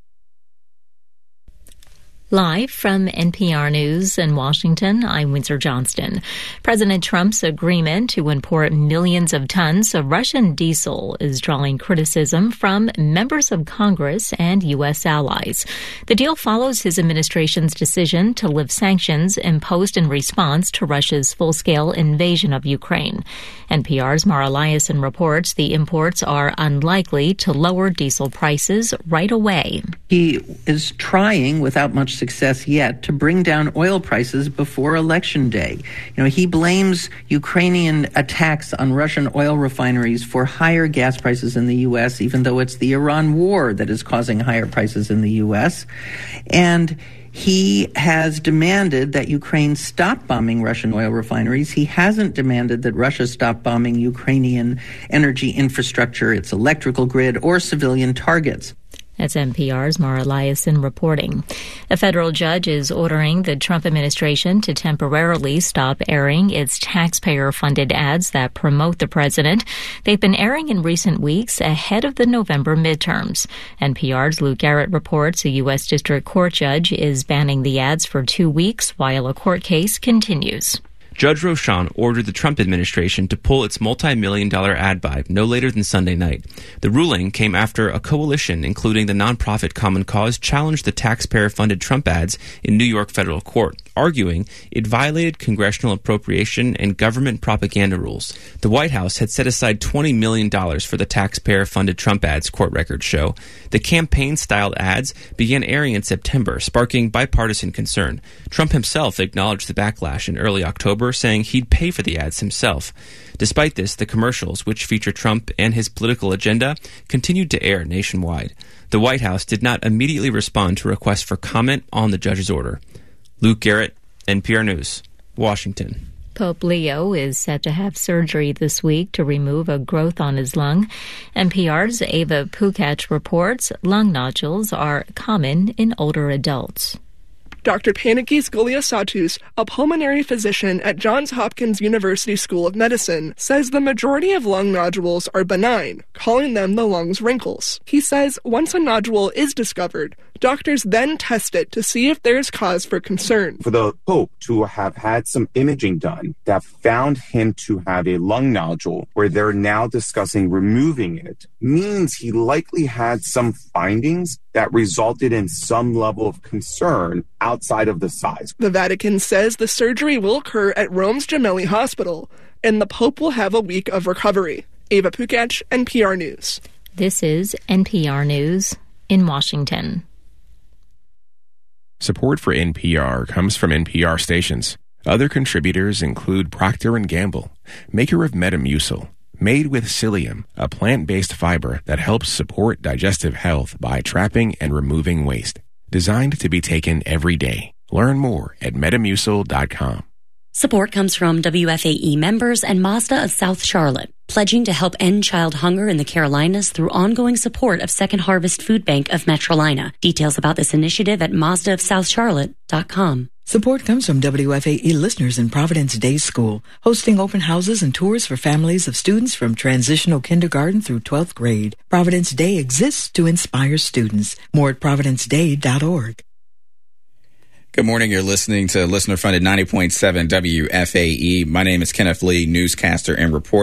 Live from N P R News in Washington, I'm Windsor Johnston. President Trump's agreement to import millions of tons of Russian diesel is drawing criticism from members of Congress and U S allies. The deal follows his administration's decision to lift sanctions imposed in response to Russia's full-scale invasion of Ukraine. N P R's Mara Liasson reports the imports are unlikely to lower diesel prices right away. He is trying, without much success yet, to bring down oil prices before Election Day. You know, he blames Ukrainian attacks on Russian oil refineries for higher gas prices in the U S, even though it's the Iran war that is causing higher prices in the U S. And he has demanded that Ukraine stop bombing Russian oil refineries. He hasn't demanded that Russia stop bombing Ukrainian energy infrastructure, its electrical grid, or civilian targets. That's N P R's Mara Liasson reporting. A federal judge is ordering the Trump administration to temporarily stop airing its taxpayer-funded ads that promote the president. They've been airing in recent weeks ahead of the November midterms. N P R's Luke Garrett reports a U S District Court judge is banning the ads for two weeks while a court case continues. Judge Rochon ordered the Trump administration to pull its multi-million dollar ad buy no later than Sunday night. The ruling came after a coalition, including the nonprofit Common Cause, challenged the taxpayer-funded Trump ads in New York federal court, arguing it violated congressional appropriation and government propaganda rules. The White House had set aside twenty million dollars for the taxpayer-funded Trump ads, court records show. The campaign-styled ads began airing in September, sparking bipartisan concern. Trump himself acknowledged the backlash in early October, saying he'd pay for the ads himself. Despite this, the commercials, which feature Trump and his political agenda, continued to air nationwide. The White House did not immediately respond to requests for comment on the judge's order. Luke Garrett, N P R News, Washington. Pope Leo is set to have surgery this week to remove a growth on his lung. N P R's Ava Pukach reports lung nodules are common in older adults. Doctor Panagis Goliasatus, a pulmonary physician at Johns Hopkins University School of Medicine, says the majority of lung nodules are benign, calling them the lung's wrinkles. He says once a nodule is discovered, doctors then test it to see if there is cause for concern. For the Pope to have had some imaging done that found him to have a lung nodule where they're now discussing removing it means he likely had some findings that resulted in some level of concern outside of the size. The Vatican says the surgery will occur at Rome's Gemelli Hospital, and the Pope will have a week of recovery. Ava Pukach, N P R News. This is N P R News in Washington. Support for N P R comes from N P R stations. Other contributors include Procter and Gamble, maker of Metamucil, made with psyllium, a plant-based fiber that helps support digestive health by trapping and removing waste. Designed to be taken every day. Learn more at metamucil dot com. Support comes from W F A E members and Mazda of South Charlotte, pledging to help end child hunger in the Carolinas through ongoing support of Second Harvest Food Bank of Metrolina. Details about this initiative at mazda of south charlotte dot com. Support comes from W F A E listeners in Providence Day School, hosting open houses and tours for families of students from transitional kindergarten through twelfth grade. Providence Day exists to inspire students. More at providence day dot org. Good morning. You're listening to listener-funded ninety point seven W F A E. My name is Kenneth Lee, newscaster and reporter.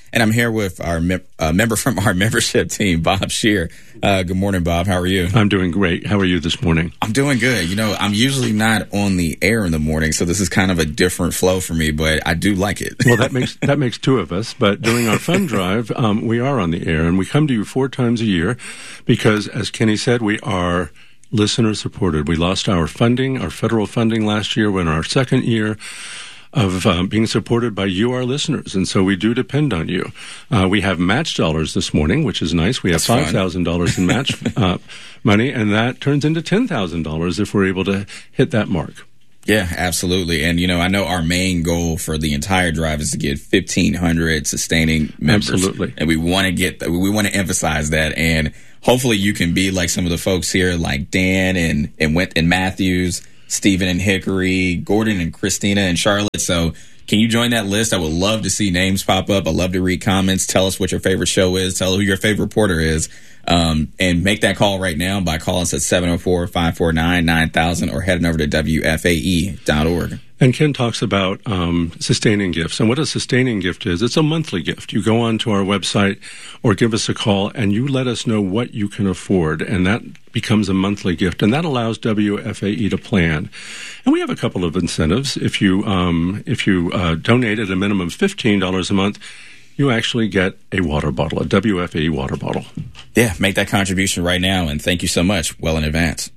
And I'm here with our mem- uh, member from our membership team, Bob Shear. Uh, good morning, Bob. How are you? I'm doing great. How are you this morning? I'm doing good. You know, I'm usually not on the air in the morning, so this is kind of a different flow for me, but I do like it. Well, that makes that makes two of us. But during our fund drive, um, we are on the air, and we come to you four times a year because, as Kenny said, we are listener supported. We lost our funding, our federal funding last year. We're in our second year of um, being supported by you, our listeners. And so we do depend on you. Uh, we have match dollars this morning, which is nice. We have five thousand dollars in match uh, money, and that turns into ten thousand dollars if we're able to hit that mark. Yeah, absolutely. And, you know, I know our main goal for the entire drive is to get fifteen hundred sustaining members. Absolutely. And we want to get, we want to emphasize that. And hopefully you can be like some of the folks here, like Dan and, and Went and Matthews, Stephen and Hickory, Gordon and Christina and Charlotte. So can you join that list? I would love to see names pop up. I love to read comments. Tell us what your favorite show is. Tell who your favorite reporter is. Um, and make that call right now by calling us at seven oh four, five four nine, nine thousand or heading over to W F A E dot org. And Ken talks about um, sustaining gifts. And what a sustaining gift is, it's a monthly gift. You go on to our website or give us a call and you let us know what you can afford. And that becomes a monthly gift. And that allows W F A E to plan. And we have a couple of incentives. If you, um, if you uh, donate at a minimum of fifteen dollars a month, you actually get a water bottle, a W F A E water bottle. Yeah, make that contribution right now. And thank you so much. Well in advance.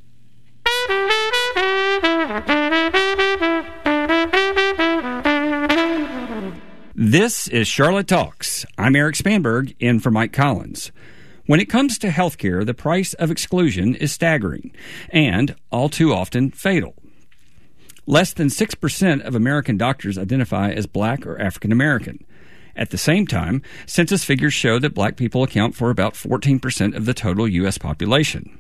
This is Charlotte Talks. I'm Eric Spanberg, in for Mike Collins. When it comes to healthcare, the price of exclusion is staggering and, all too often, fatal. Less than six percent of American doctors identify as black or African American. At the same time, census figures show that black people account for about fourteen percent of the total U S population.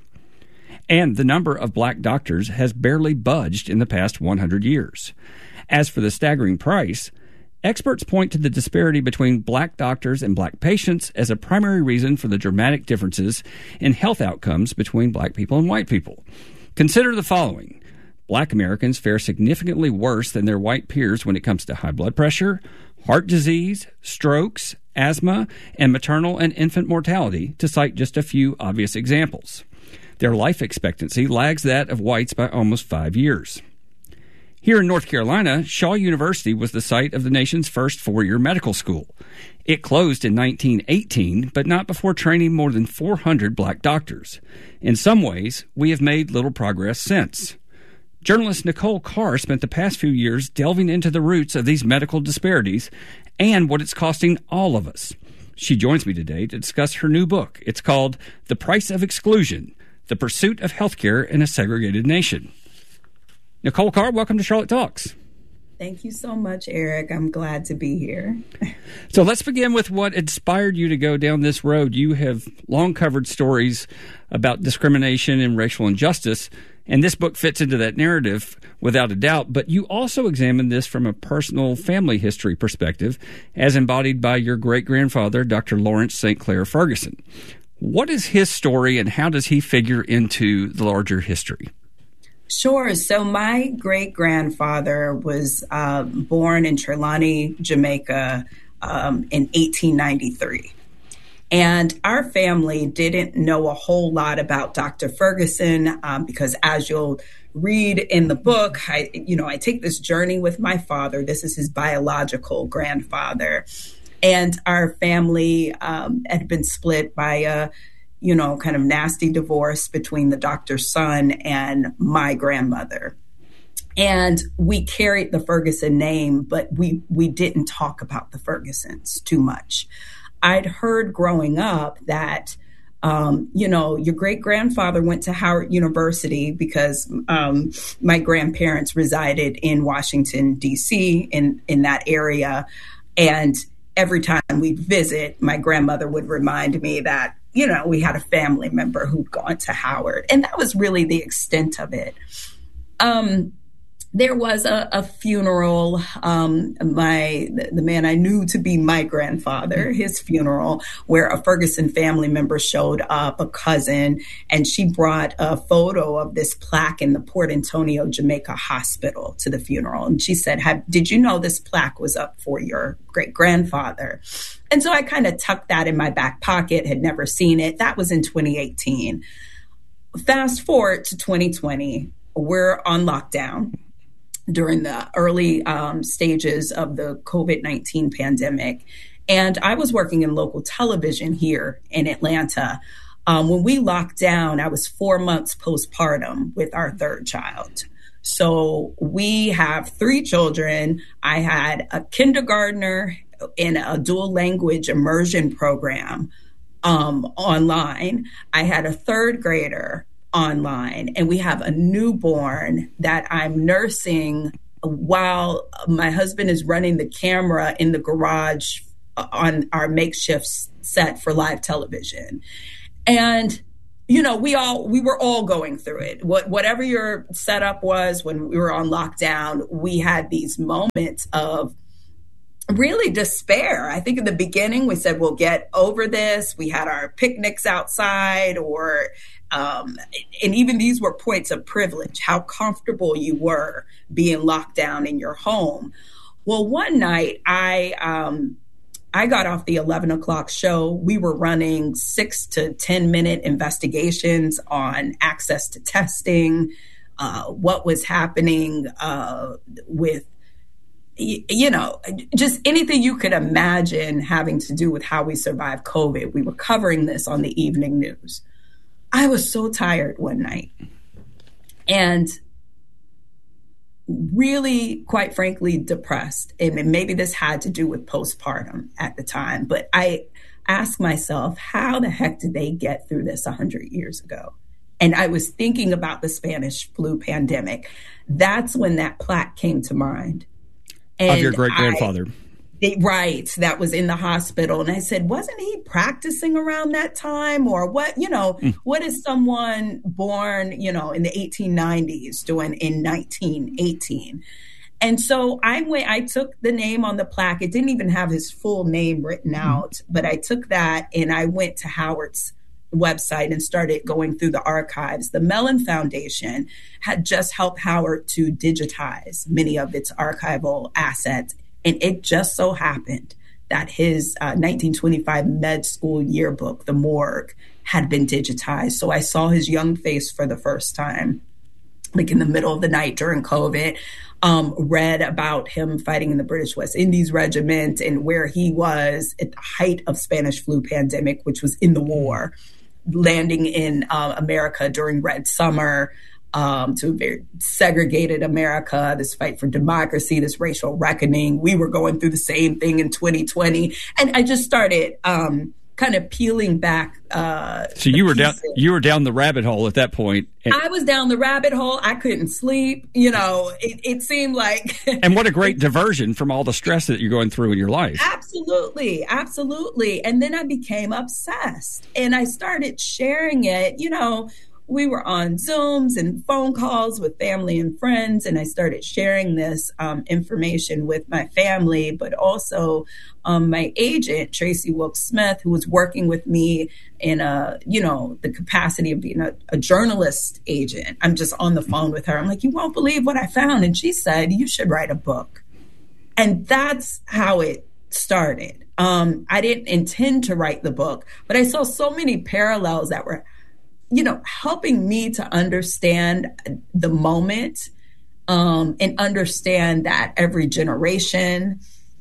And the number of black doctors has barely budged in the past one hundred years. As for the staggering price, experts point to the disparity between black doctors and black patients as a primary reason for the dramatic differences in health outcomes between black people and white people. Consider the following. Black Americans fare significantly worse than their white peers when it comes to high blood pressure, heart disease, strokes, asthma, and maternal and infant mortality, to cite just a few obvious examples. Their life expectancy lags that of whites by almost five years. Here in North Carolina, Shaw University was the site of the nation's first four-year medical school. It closed in nineteen eighteen, but not before training more than four hundred black doctors. In some ways, we have made little progress since. Journalist Nicole Carr spent the past few years delving into the roots of these medical disparities and what it's costing all of us. She joins me today to discuss her new book. It's called The Price of Exclusion, The Pursuit of Healthcare in a Segregated Nation. Nicole Carr, welcome to Charlotte Talks. Thank you so much, Eric. I'm glad to be here. So let's begin with what inspired you to go down this road. You have long covered stories about discrimination and racial injustice, and this book fits into that narrative without a doubt. But you also examine this from a personal family history perspective, as embodied by your great-grandfather, Doctor Lawrence Saint Clair Ferguson. What is his story, and how does he figure into the larger history? Sure. So my great-grandfather was uh, born in Trelawney, Jamaica um, in eighteen ninety-three. And our family didn't know a whole lot about Doctor Ferguson um, because, as you'll read in the book, I, you know, I take this journey with my father. This is his biological grandfather. And our family um, had been split by a you know, kind of nasty divorce between the doctor's son and my grandmother. And we carried the Ferguson name, but we, we didn't talk about the Fergusons too much. I'd heard growing up that, um, you know, your great-grandfather went to Howard University because um, my grandparents resided in Washington, D C, in, in that area. And every time we'd visit, my grandmother would remind me that, you know, we had a family member who'd gone to Howard. And that was really the extent of it. Um, there was a, a funeral. Um, my the, the man I knew to be my grandfather, his funeral, where a Ferguson family member showed up, a cousin, and she brought a photo of this plaque in the Port Antonio, Jamaica hospital to the funeral. And she said, Have, did you know this plaque was up for your great grandfather? And so I kind of tucked that in my back pocket, had never seen it. That was in twenty eighteen. Fast forward to twenty twenty, we're on lockdown during the early um, stages of the COVID nineteen pandemic. And I was working in local television here in Atlanta. Um, when we locked down, I was four months postpartum with our third child. So we have three children. I had a kindergartner in a dual language immersion program um, online. I had a third grader online, and we have a newborn that I'm nursing while my husband is running the camera in the garage on our makeshift set for live television. And, you know, we all, we were all going through it. What, whatever your setup was when we were on lockdown, we had these moments of really despair. I think in the beginning we said, we'll get over this. We had our picnics outside, or, um, and even these were points of privilege, how comfortable you were being locked down in your home. Well, one night I, um, I got off the eleven o'clock show. We were running six to ten minute investigations on access to testing, uh, what was happening, uh, with, you know, just anything you could imagine having to do with how we survived COVID. We were covering this on the evening news. I was so tired one night and really, quite frankly, depressed. And maybe this had to do with postpartum at the time, but I asked myself, how the heck did they get through this one hundred years ago? And I was thinking about the Spanish flu pandemic. That's when that plaque came to mind. And of your great-grandfather. I, right. That was in the hospital. And I said, wasn't he practicing around that time? Or what, you know, mm. what is someone born, you know, in the eighteen nineties doing in nineteen eighteen? And so I went, I took the name on the plaque. It didn't even have his full name written out, mm. but I took that and I went to Howard's website and started going through the archives. The Mellon Foundation had just helped Howard to digitize many of its archival assets. And it just so happened that his uh, nineteen twenty-five med school yearbook, the morgue, had been digitized. So I saw his young face for the first time, like in the middle of the night during COVID, um, read about him fighting in the British West Indies Regiment and where he was at the height of Spanish flu pandemic, which was in the war, landing in uh, America during Red Summer, um, to a very segregated America, this fight for democracy, this racial reckoning. We were going through the same thing in twenty twenty. And I just started um, kind of peeling back. Uh, so you were down, you were down the rabbit hole at that point. And I was down the rabbit hole. I couldn't sleep. You know, it, it seemed like. And what a great diversion from all the stress that you're going through in your life. Absolutely. Absolutely. And then I became obsessed and I started sharing it. You know, we were on Zooms and phone calls with family and friends, and I started sharing this um, information with my family, but also um, my agent, Tracy Wilkes-Smith, who was working with me in a, you know, the capacity of being a, a journalist agent. I'm just on the phone with her. I'm like, you won't believe what I found. And she said, you should write a book. And that's how it started. Um, I didn't intend to write the book, but I saw so many parallels that were, you know, helping me to understand the moment um, and understand that every generation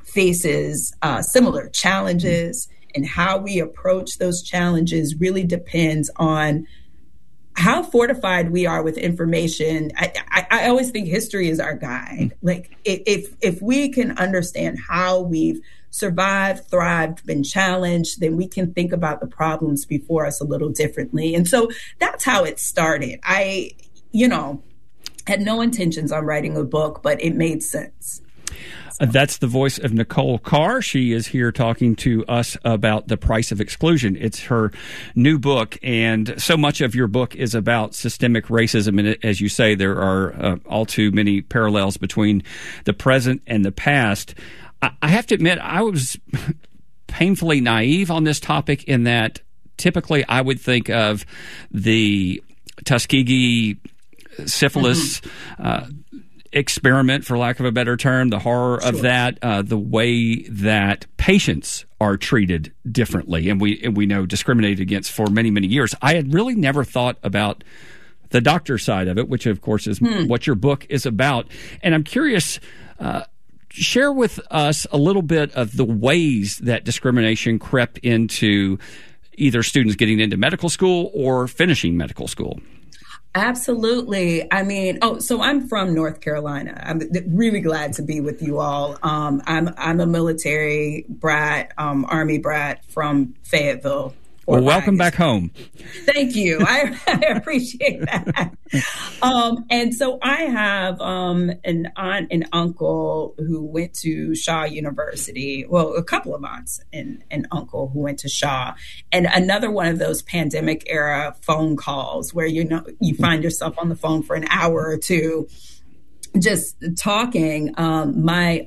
faces uh, similar challenges, and how we approach those challenges really depends on how fortified we are with information. I, I, I always think history is our guide. Like if if we can understand how we've survived, thrived, been challenged, then we can think about the problems before us a little differently. And so that's how it started. I, you know, had no intentions on writing a book, but it made sense. Uh, that's the voice of Nicole Carr. She is here talking to us about The Price of Exclusion. It's her new book, and so much of your book is about systemic racism. And as you say, there are uh, all too many parallels between the present and the past. I, I have to admit, I was painfully naive on this topic in that typically I would think of the Tuskegee syphilis mm-hmm. uh, experiment, for lack of a better term, the horror sure. of that, uh, the way that patients are treated differently, and we and we know discriminated against for many, many years. I had really never thought about the doctor side of it, which of course is hmm. what your book is about. And I'm curious, uh, share with us a little bit of the ways that discrimination crept into either students getting into medical school or finishing medical school. Absolutely. I mean, oh, so I'm from North Carolina. I'm really glad to be with you all. Um, I'm I'm a military brat, um, Army brat from Fayetteville. Well, welcome back home. Thank you. I, I appreciate that. Um, and so I have um, an aunt and uncle who went to Shaw University. Well, a couple of aunts and an uncle who went to Shaw. And another one of those pandemic era phone calls where, you know, you find yourself on the phone for an hour or two just talking. Um, my